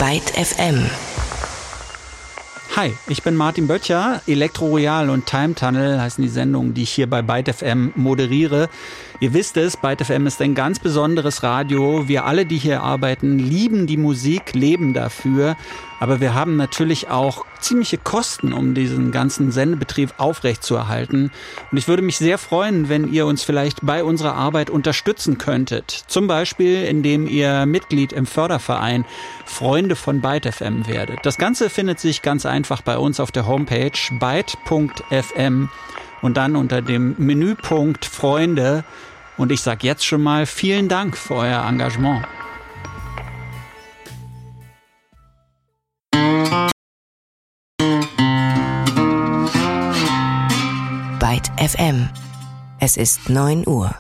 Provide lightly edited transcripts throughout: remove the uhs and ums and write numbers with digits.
Byte FM. Hi, ich bin Martin Böttcher. Elektro Royal und Time Tunnel heißen die Sendungen, die ich hier bei Byte FM moderiere. Ihr wisst es, Byte FM ist ein ganz besonderes Radio. Wir alle, die hier arbeiten, lieben die Musik, leben dafür. Aber wir haben natürlich auch ziemliche Kosten, um diesen ganzen Sendebetrieb aufrechtzuerhalten. Und ich würde mich sehr freuen, wenn ihr uns vielleicht bei unserer Arbeit unterstützen könntet. Zum Beispiel, indem ihr Mitglied im Förderverein Freunde von Byte FM werdet. Das Ganze findet sich ganz einfach bei uns auf der Homepage byte.fm und dann unter dem Menüpunkt Freunde. Und ich sage jetzt schon mal vielen Dank für euer Engagement. Byte FM. Es ist 9 Uhr.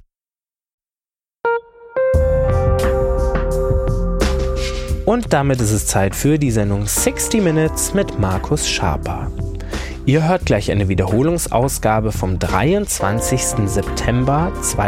Und damit ist es Zeit für die Sendung 60 Minutes mit Markus Schaper. Ihr hört gleich eine Wiederholungsausgabe vom 23. September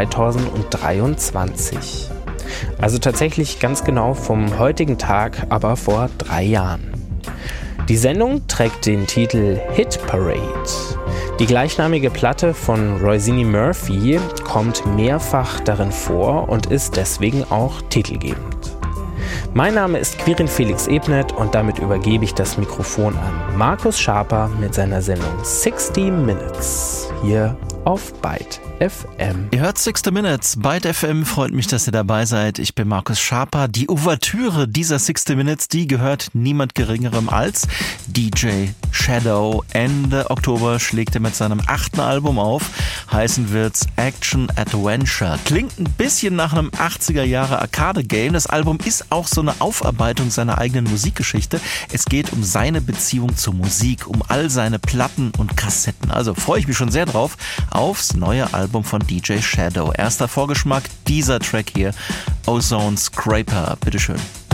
2023. Also tatsächlich ganz genau vom heutigen Tag, aber vor 3 Jahren. Die Sendung trägt den Titel Hit Parade. Die gleichnamige Platte von Roisin Murphy kommt mehrfach darin vor und ist deswegen auch titelgebend. Mein Name ist Quirin Felix Ebnet und damit übergebe ich das Mikrofon an Markus Schaper mit seiner Sendung 60 Minutes hier auf Byte FM. Ihr hört 60 Minutes, Byte FM, freut mich, dass ihr dabei seid. Ich bin Markus Schaper. Die Ouvertüre dieser 60 Minutes, die gehört niemand Geringerem als DJ Shadow. Ende Oktober schlägt er mit seinem 8. Album auf. Heißen wird's Action Adventure. Klingt ein bisschen nach einem 80er Jahre Arcade-Game. Das Album ist auch so eine Aufarbeitung seiner eigenen Musikgeschichte. Es geht um seine Beziehung zur Musik, um all seine Platten und Kassetten. Also freue ich mich schon sehr drauf aufs neue Album von DJ Shadow. Erster Vorgeschmack, dieser Track hier, Ozone Scraper. Bitteschön.